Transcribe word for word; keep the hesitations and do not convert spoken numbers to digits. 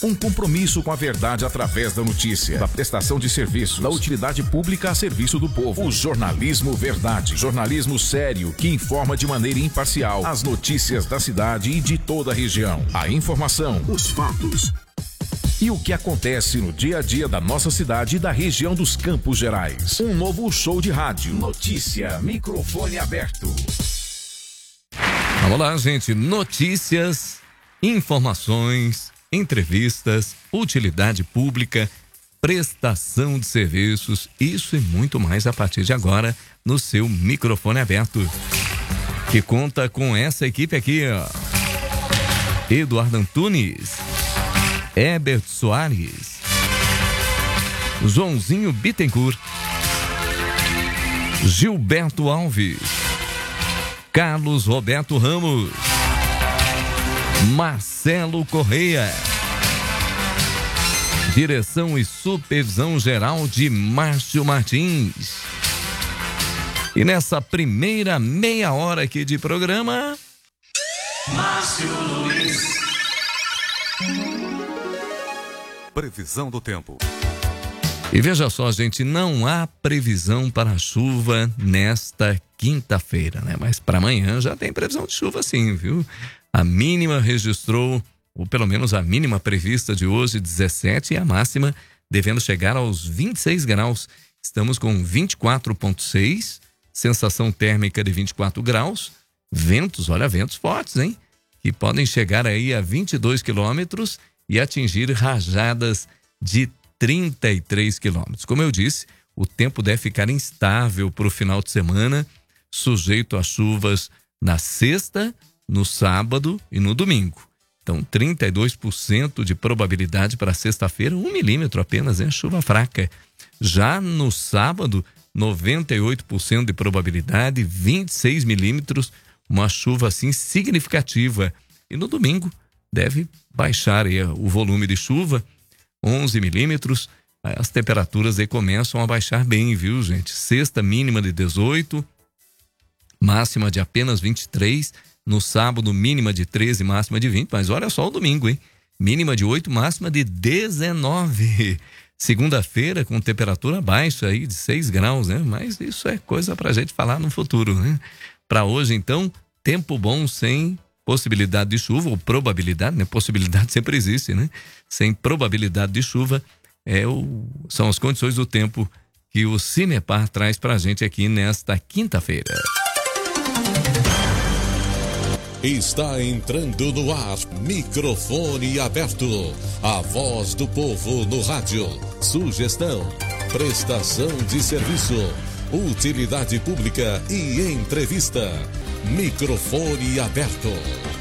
Um compromisso com a verdade através da notícia, da prestação de serviços, da utilidade pública a serviço do povo. O jornalismo verdade. Jornalismo sério que informa de maneira imparcial as notícias da cidade e de toda a região. A informação, os fatos e o que acontece no dia a dia da nossa cidade e da região dos Campos Gerais. Um novo show de rádio. Notícia, microfone aberto. Vamos lá, gente. Notícias, informações, entrevistas, utilidade pública, prestação de serviços, isso e muito mais a partir de agora no seu microfone aberto. Que conta com essa equipe aqui, ó. Eduardo Antunes, Heber Soares, Joãozinho Bittencourt, Gilberto Alves, Carlos Roberto Ramos, Marcelo Correia, direção e supervisão geral de Márcio Martins. E nessa primeira meia hora aqui de programa, Márcio Luiz. Previsão do tempo. E veja só, gente, não há previsão para chuva nesta quinta-feira, né? Mas para amanhã já tem previsão de chuva sim, viu? A mínima registrou, ou pelo menos a mínima prevista de hoje, dezessete, e a máxima devendo chegar aos vinte e seis graus. Estamos com vinte e quatro vírgula seis, sensação térmica de vinte e quatro graus, ventos, olha, ventos fortes, hein? Que podem chegar aí a vinte e dois quilômetros e atingir rajadas de trinta e três quilômetros. Como eu disse, o tempo deve ficar instável para o final de semana, sujeito a chuvas na sexta, no sábado e no domingo. Então, trinta e dois por cento de probabilidade para sexta-feira, um milímetro apenas, é chuva fraca. Já no sábado, noventa e oito por cento de probabilidade, vinte e seis milímetros, uma chuva assim significativa. E no domingo, deve baixar aí o volume de chuva, onze milímetros, as temperaturas aí começam a baixar bem, viu, gente? Sexta mínima de dezoito, máxima de apenas vinte e três, no sábado mínima de treze, máxima de vinte, mas olha só o domingo, hein? Mínima de oito, máxima de dezenove. Segunda-feira com temperatura baixa aí de seis graus, né? Mas isso é coisa pra gente falar no futuro, né? Para hoje, então, tempo bom sem possibilidade de chuva, ou probabilidade, né? Possibilidade sempre existe, né? Sem probabilidade de chuva, é o, são as condições do tempo que o Cinepar traz pra gente aqui nesta quinta-feira. Está entrando no ar, microfone aberto, a voz do povo no rádio. Sugestão, prestação de serviço, utilidade pública e entrevista. Microfone aberto.